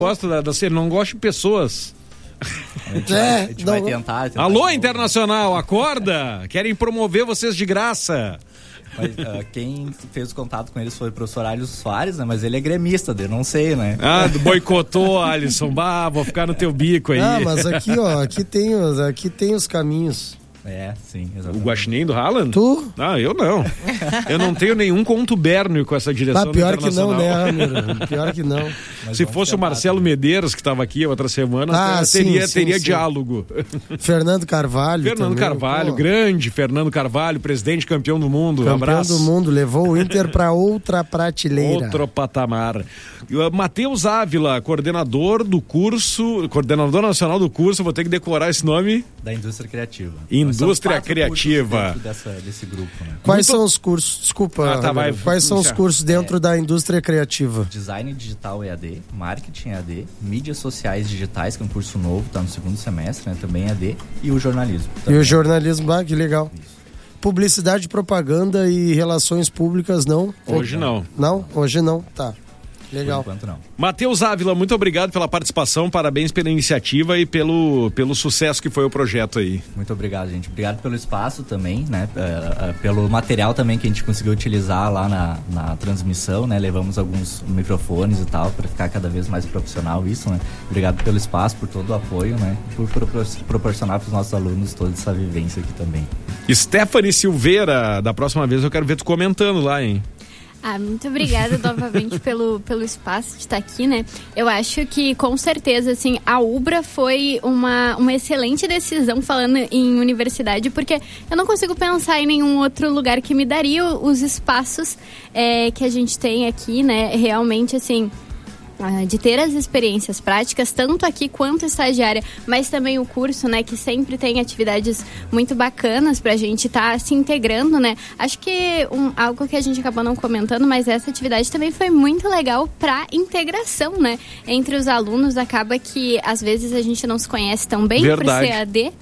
Gosto não gosto de pessoas. A gente vai tentar. Alô, Internacional, acorda! Querem promover vocês de graça. Mas, quem fez o contato com eles foi o professor Alisson Soares, né? Mas ele é gremista, eu não sei, né? Boicotou, Alisson. Vou ficar no teu bico aí. Mas aqui, aqui tem os caminhos. Sim, exatamente. O guaxinim do Haaland? Tu? Eu não. Eu não tenho nenhum contubérnio com essa direção pior que não, né, Ramiro? Pior que não. Se fosse o Marcelo Medeiros, que estava aqui outra semana, teria diálogo. Fernando Carvalho. Grande Fernando Carvalho, presidente campeão do mundo. Campeão do mundo, levou o Inter para outra prateleira. Outro patamar. Matheus Ávila, coordenador nacional do curso, vou ter que decorar esse nome. Da Indústria Criativa. Indústria Criativa. Desse grupo, né? Quais são os cursos? Desculpa. Quais são os cursos dentro da Indústria Criativa? Design Digital EAD, Marketing EAD, Mídias Sociais Digitais, que é um curso novo, está no segundo semestre, né? Também EAD, e o jornalismo. Também. E o jornalismo, que legal. Isso. Publicidade, propaganda e relações públicas, não? Hoje não. Não? Hoje não, tá. Legal. Por enquanto não. Matheus Ávila, muito obrigado pela participação, parabéns pela iniciativa e pelo sucesso que foi o projeto aí. Muito obrigado, gente. Obrigado pelo espaço também, né? Pelo material também que a gente conseguiu utilizar lá na transmissão, né? Levamos alguns microfones e tal, para ficar cada vez mais profissional isso, né? Obrigado pelo espaço, por todo o apoio, né? Por proporcionar para os nossos alunos toda essa vivência aqui também. Stephanie Silveira, da próxima vez eu quero ver tu comentando lá, hein? Muito obrigada novamente pelo espaço de estar aqui, né? Eu acho que, com certeza, assim, a UBRA foi uma excelente decisão falando em universidade, porque eu não consigo pensar em nenhum outro lugar que me daria os espaços que a gente tem aqui, né? Realmente, assim, de ter as experiências práticas, tanto aqui quanto estagiária, mas também o curso, né, que sempre tem atividades muito bacanas pra gente estar se integrando, né? Acho que algo que a gente acabou não comentando, mas essa atividade também foi muito legal pra integração, né? Entre os alunos, acaba que às vezes a gente não se conhece tão bem por ser AD,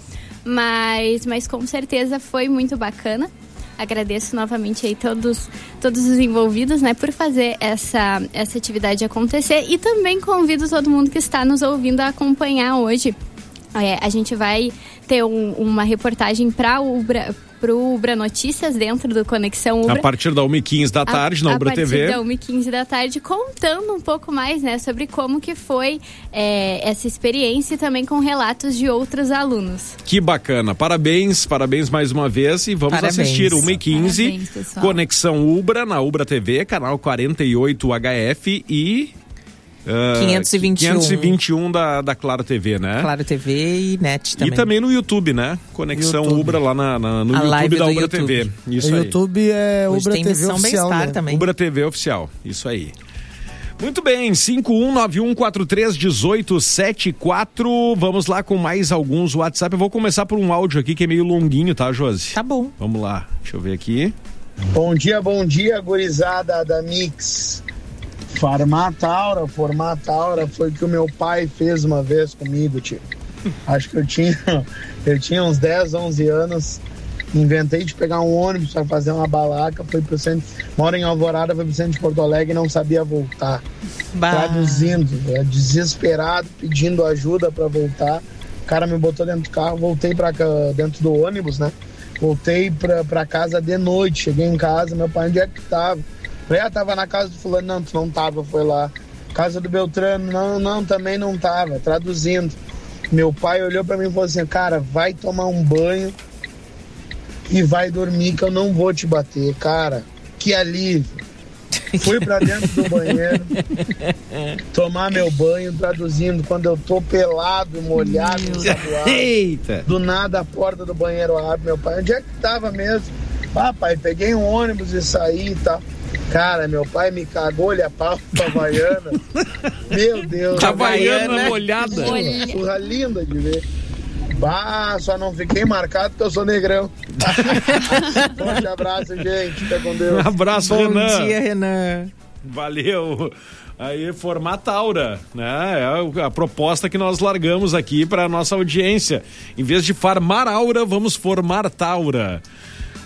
mas com certeza foi muito bacana. Agradeço novamente aí todos os envolvidos, né, por fazer essa atividade acontecer, e também convido todo mundo que está nos ouvindo a acompanhar hoje. A gente vai ter uma reportagem para o Ubra Notícias dentro do Conexão Ubra. A partir da 1h15 da tarde na Ubra TV. A partir da 1h15 da tarde, contando um pouco mais, né, sobre como que foi essa experiência, e também com relatos de outros alunos. Que bacana. Parabéns mais uma vez, e vamos assistir 1h15, Conexão Ubra, na Ubra TV, canal 48 HF e... 521 da Claro TV, né? Claro TV e NET também. E também no YouTube, né? Conexão Ubra lá no YouTube da Ubra TV. Isso aí. O YouTube é Ubra TV oficial, né? Também. Ubra TV oficial, isso aí. Muito bem, 5191431874. Vamos lá com mais alguns WhatsApp. Eu vou começar por um áudio aqui que é meio longuinho, tá, Josi? Tá bom. Vamos lá, deixa eu ver aqui. Bom dia, gurizada da Mix. Formar Taura foi o que o meu pai fez uma vez comigo, tio. Acho que eu tinha uns 10, 11 anos. Inventei de pegar um ônibus para fazer uma balaca, fui pro centro, moro em Alvorada, fui pro centro de Porto Alegre e não sabia voltar. Traduzindo, desesperado, pedindo ajuda para voltar. O cara me botou dentro do carro, voltei para dentro do ônibus, né? Voltei para casa de noite, cheguei em casa, meu pai, onde é que tava? Falei, tava na casa do fulano, não, tu não tava, foi lá. Casa do Beltrano, não, também não tava, traduzindo. Meu pai olhou pra mim e falou assim, cara, vai tomar um banho e vai dormir que eu não vou te bater, cara. Que alívio. Fui pra dentro do banheiro, tomar meu banho, traduzindo, quando eu tô pelado, molhado, ensaboado, do nada a porta do banheiro abre, meu pai, onde é que tava mesmo? Pai, peguei um ônibus e saí e tal. Cara, meu pai me cagou-lhe a pau com a Havaiana. Meu Deus. Havaiana molhada. Porra linda de ver. Só não fiquei marcado porque eu sou negrão. Forte abraço, gente. Fica com Deus. Um abraço, Renan. Bom dia, Renan. Valeu. Aí, formar Taura, né? É a proposta que nós largamos aqui para nossa audiência. Em vez de farmar aura, vamos formar Taura.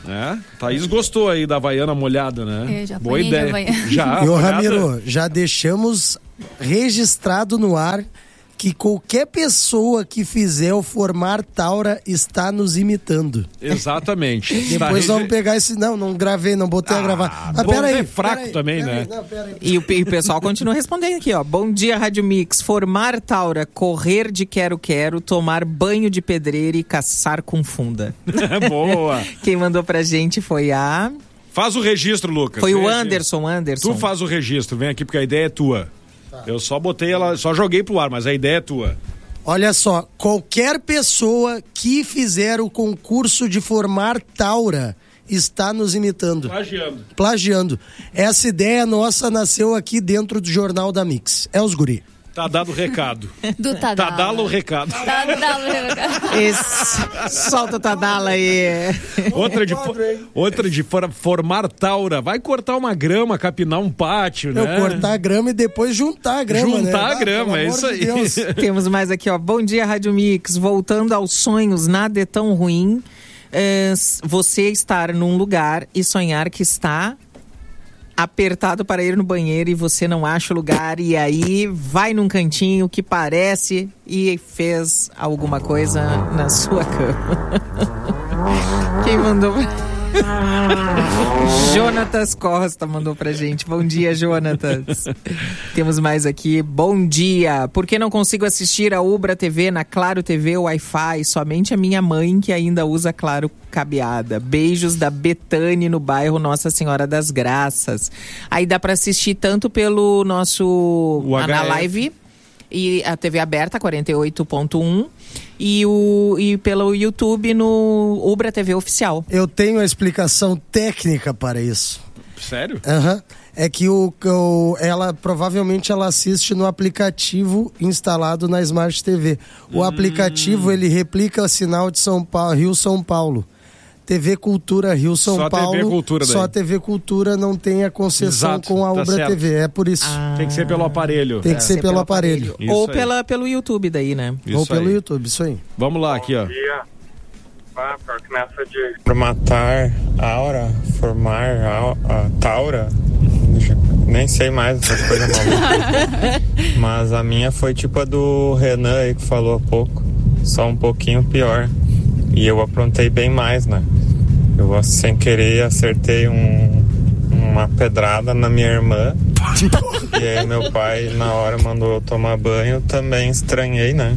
Thaís gostou aí da Havaiana molhada, né? Já boa ideia. E o Ramiro, já deixamos registrado no ar que qualquer pessoa que fizer o Formar Taura está nos imitando. Exatamente. Depois vamos pegar esse... Não gravei, não botei a gravar. Peraí. É fraco também, né? E o pessoal continua respondendo aqui, ó. Bom dia, Rádio Mix. Formar Taura, correr de quero-quero, tomar banho de pedreira e caçar com funda. Boa. Quem mandou pra gente foi a... Faz o registro, Lucas. Foi o Anderson. Tu faz o registro, vem aqui porque a ideia é tua. Eu só botei ela, só joguei pro ar, mas a ideia é tua. Olha só, qualquer pessoa que fizer o concurso de Formar Taura está nos imitando. Plagiando. Essa ideia nossa nasceu aqui dentro do Jornal da Mix. É os guri. Tá dado o recado. Do Tadala. Tadala o recado. Solta o Tadala aí. Outra de Formar Taura. Vai cortar uma grama, capinar um pátio, né? Cortar a grama e depois juntar a grama, Juntar a grama, é isso aí. Temos mais aqui, ó. Bom dia, Rádio Mix. Voltando aos sonhos, nada é tão ruim. Você estar num lugar e sonhar que está apertado para ir no banheiro e você não acha o lugar e aí vai num cantinho que parece e fez alguma coisa na sua cama. Quem mandou? Jonatas Costa mandou pra gente. Bom dia, Jonatas. Temos mais aqui. Bom dia. Por que não consigo assistir a Ubra TV na Claro TV Wi-Fi? Somente a minha mãe que ainda usa Claro cabeada. Beijos da Betânia no bairro Nossa Senhora das Graças. Aí dá pra assistir tanto pelo nosso na live e a TV aberta 48.1 e pelo YouTube no Ubra TV Oficial. Eu tenho a explicação técnica para isso. Sério? É que ela provavelmente ela assiste no aplicativo instalado na Smart TV. O aplicativo ele replica o sinal de São Paulo, Rio-São Paulo. TV Cultura Rio-São Paulo. TV Cultura daí. Só a TV Cultura não tem a concessão com a Ubra TV. É por isso. Tem que ser pelo aparelho. Tem que ser pelo aparelho. Ou pelo YouTube daí, né? Ou pelo YouTube, isso aí. Vamos lá, aqui, ó. Bom dia. Porque nessa de formatar aura, formar a taura, nem sei mais essas coisas malucas. Mas a minha foi tipo a do Renan aí que falou há pouco, só um pouquinho pior. E eu aprontei bem mais, né? Eu sem querer acertei uma pedrada na minha irmã. E aí meu pai na hora mandou eu tomar banho, também estranhei, né?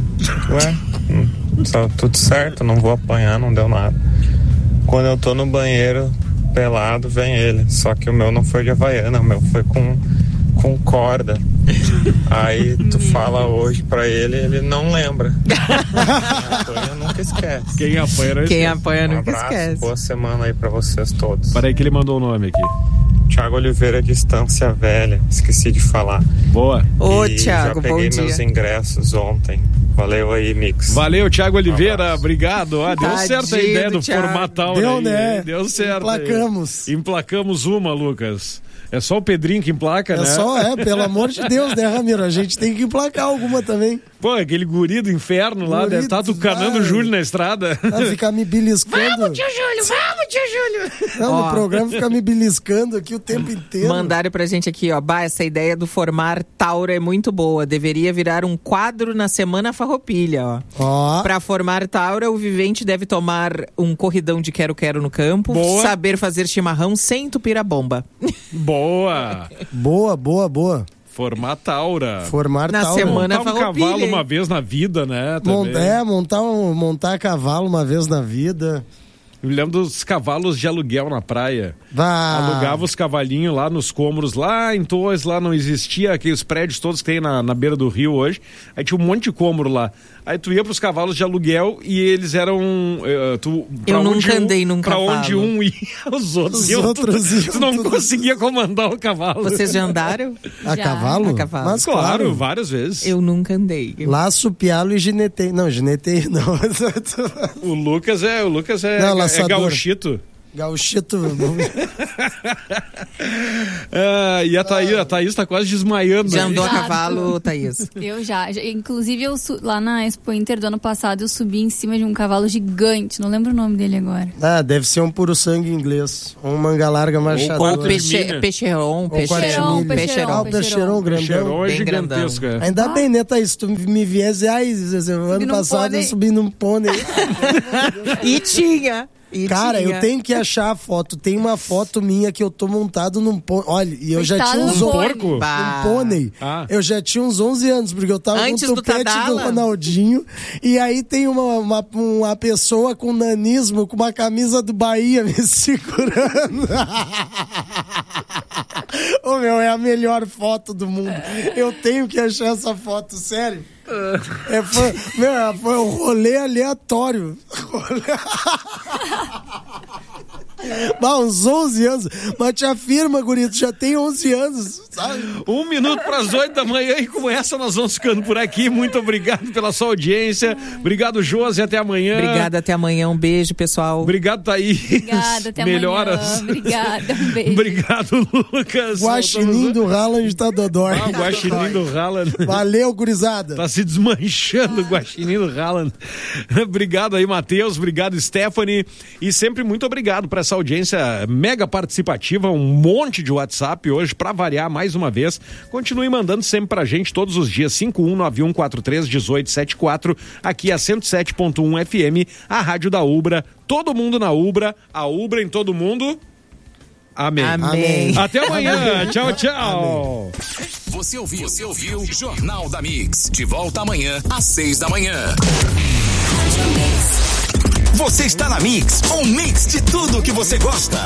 Só tudo certo, não vou apanhar, não deu nada. Quando eu tô no banheiro pelado, vem ele. Só que o meu não foi de Havaiana, o meu foi com corda. Aí tu fala hoje pra ele não lembra. Quem apanha nunca esquece. Quem apanha nunca esquece. Boa semana aí pra vocês todos. Peraí que ele mandou o nome aqui. Thiago Oliveira de Estância Velha, esqueci de falar. Boa. Ô, Thiago, já peguei meus ingressos ontem. Valeu aí, Mix. Valeu, Thiago Oliveira, obrigado. Deu certo a ideia do Formar Taura. Deu, né? Deu certo. Emplacamos uma, Lucas. É só o Pedrinho que emplaca, né? Pelo amor de Deus, né, Ramiro? A gente tem que emplacar alguma também. Pô, aquele guri do inferno lá, deve estar tucanando o Júlio na estrada. Vai ficar me beliscando. Vamos, tio Júlio! Não, no programa fica me beliscando aqui o tempo inteiro. Mandaram pra gente aqui, ó. Essa ideia do Formar Taura é muito boa. Deveria virar um quadro na Semana Farroupilha, ó. Pra formar Taura, o vivente deve tomar um corridão de quero-quero no campo. Boa. Saber fazer chimarrão sem entupir a bomba. Boa! Boa. Formar Taura. Na Semana Farroupilha. Montar um cavalo uma vez na vida, né? Montar cavalo uma vez na vida. Eu me lembro dos cavalos de aluguel na praia. Alugava os cavalinhos lá nos cômoros, lá em Torres, lá não existia aqueles prédios todos que tem na beira do rio hoje. Aí tinha um monte de cômoro lá. Aí tu ia pros cavalos de aluguel e eles eram... Eu nunca andei num cavalo. Pra onde um ia, os outros iam. Tu não conseguia comandar o cavalo. Vocês já andaram? A cavalo? Mas claro, várias vezes. Eu nunca andei. Laço, pialo e ginetei. Não, ginetei não. O Lucas é não, gauchito. Gauchito. E a Thaís tá quase desmaiando. Já andou a cavalo, Thaís? Eu já. Inclusive, lá na Expo Inter do ano passado, eu subi em cima de um cavalo gigante. Não lembro o nome dele agora. Deve ser um puro sangue inglês. Um manga larga machador. Ou peixeron. Peixeron grandão. Bem grandão. Ainda bem, né, Thaís? Tu me viesse, ano passado eu subi num pônei. E tinha. Cara, eu tenho que achar a foto. Tem uma foto minha que eu tô montado num pônei. Olha, e eu já tinha uns porco? Um pônei. Eu já tinha uns 11 anos, porque eu tava antes com o tupete do Ronaldinho. E aí tem uma pessoa com nanismo, com uma camisa do Bahia me segurando. É a melhor foto do mundo. Eu tenho que achar essa foto, sério. Foi um rolê aleatório. Uns 11 anos. Mas te afirma, guri, tu já tem 11 anos, sabe? 1 minuto para as 8 da manhã e com essa nós vamos ficando por aqui. Muito obrigado pela sua audiência. Obrigado, Josi, até amanhã. Obrigada, até amanhã. Um beijo, pessoal. Obrigado, Thaís. Obrigada, até Melhoras. amanhã. Obrigada, um beijo. Obrigado, Lucas. Guaxinim do Haaland tá dodói. O Guaxinim do Haaland. Valeu, gurizada. Tá se desmanchando o Guaxinim do Haaland. Obrigado aí, Matheus. Obrigado, Stephanie. E sempre muito obrigado por essa audiência mega participativa, um monte de WhatsApp hoje, pra variar mais uma vez. Continue mandando sempre pra gente todos os dias, 5191431874, aqui a 107.1 FM, a rádio da Ubra, todo mundo na Ubra, a Ubra em todo mundo. Amém. Amém. Até amanhã. Tchau, tchau. Amém. Você ouviu Jornal da Mix. De volta amanhã, às 6 da manhã. Você está na Mix, um mix de tudo que você gosta.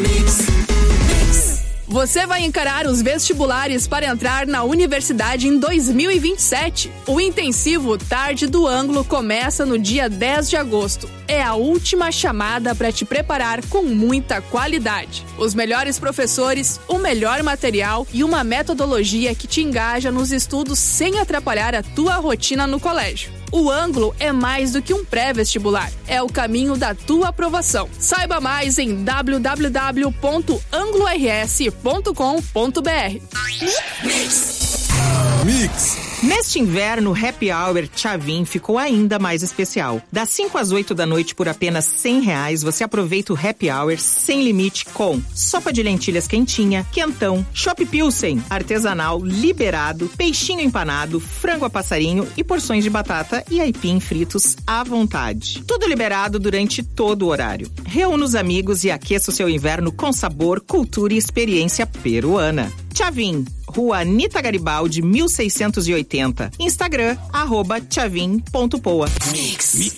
Você vai encarar os vestibulares para entrar na universidade em 2027. O intensivo Tarde do Ângulo começa no dia 10 de agosto. É a última chamada para te preparar com muita qualidade. Os melhores professores, o melhor material e uma metodologia que te engaja nos estudos sem atrapalhar a tua rotina no colégio. O Ângulo é mais do que um pré-vestibular. É o caminho da tua aprovação. Saiba mais em www.anglors.com.br. Mix. Neste inverno, o Happy Hour Tchavin ficou ainda mais especial. Das 5 às 8 da noite por apenas R$100, você aproveita o Happy Hour sem limite com sopa de lentilhas quentinha, quentão, chopp pilsen, artesanal, liberado, peixinho empanado, frango a passarinho e porções de batata e aipim fritos à vontade. Tudo liberado durante todo o horário. Reúna os amigos e aqueça o seu inverno com sabor, cultura e experiência peruana. Tchavin, Rua Anita Garibaldi, 1680. Instagram, @tchavin.poa. Mix.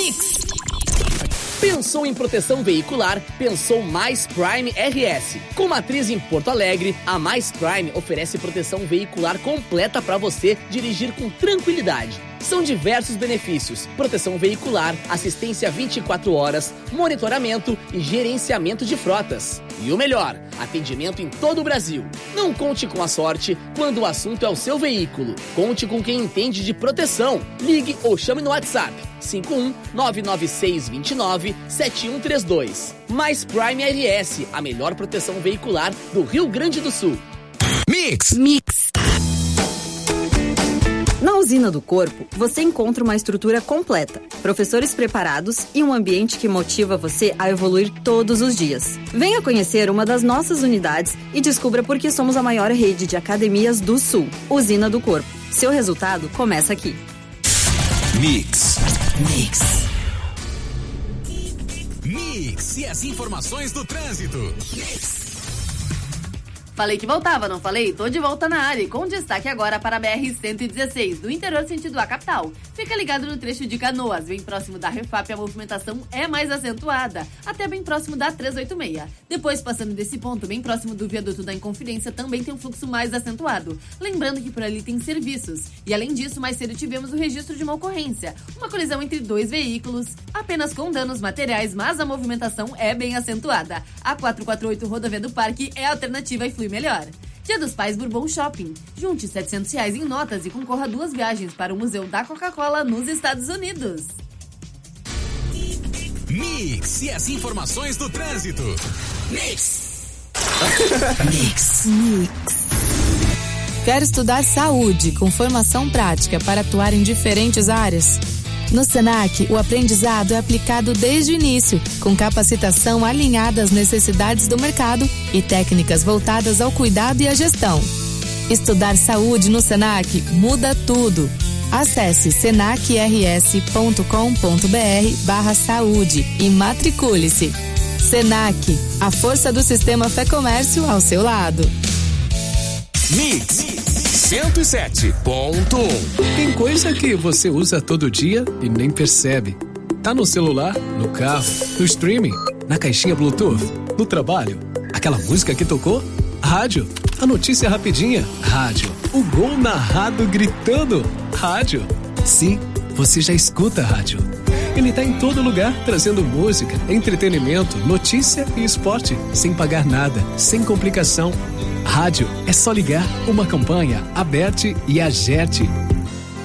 Pensou em proteção veicular? Pensou Mais Prime RS. Com matriz em Porto Alegre, a Mais Prime oferece proteção veicular completa para você dirigir com tranquilidade. São diversos benefícios: proteção veicular, assistência 24 horas, monitoramento e gerenciamento de frotas. E o melhor, atendimento em todo o Brasil. Não conte com a sorte quando o assunto é o seu veículo. Conte com quem entende de proteção. Ligue ou chame no WhatsApp 51-99629-7132. Mais Prime RS, a melhor proteção veicular do Rio Grande do Sul. Mix. Na Usina do Corpo, você encontra uma estrutura completa, professores preparados e um ambiente que motiva você a evoluir todos os dias. Venha conhecer uma das nossas unidades e descubra por que somos a maior rede de academias do Sul. Usina do Corpo. Seu resultado começa aqui. Mix. E as informações do trânsito. Falei que voltava, não falei? Tô de volta na área, com destaque agora para a BR-116, do interior sentido à capital. Fica ligado no trecho de Canoas, bem próximo da Refap, a movimentação é mais acentuada, até bem próximo da 386. Depois, passando desse ponto, bem próximo do viaduto da Inconfidência, também tem um fluxo mais acentuado. Lembrando que por ali tem serviços. E além disso, mais cedo tivemos o registro de uma ocorrência, uma colisão entre dois veículos, apenas com danos materiais, mas a movimentação é bem acentuada. A 448 Rodovia do Parque é a alternativa e flui melhor. Dia dos Pais Bourbon Shopping. Junte R$700 em notas e concorra a 2 viagens para o Museu da Coca-Cola nos Estados Unidos. Mix e as informações do trânsito. Mix. Mix. Quer estudar saúde com formação prática para atuar em diferentes áreas? No Senac, o aprendizado é aplicado desde o início, com capacitação alinhada às necessidades do mercado e técnicas voltadas ao cuidado e à gestão. Estudar saúde no Senac muda tudo. Acesse senacrs.com.br/saúde e matricule-se. Senac, a força do sistema Fé Comércio ao seu lado. Mix 107.1. Tem coisa que você usa todo dia e nem percebe. Tá no celular, no carro, no streaming, na caixinha Bluetooth, no trabalho. Aquela música que tocou? Rádio. A notícia rapidinha? Rádio. O gol narrado gritando? Rádio. Sim, você já escuta rádio. Ele tá em todo lugar, trazendo música, entretenimento, notícia e esporte, sem pagar nada, sem complicação. Rádio é só ligar, uma campanha, Aberte e Agerte.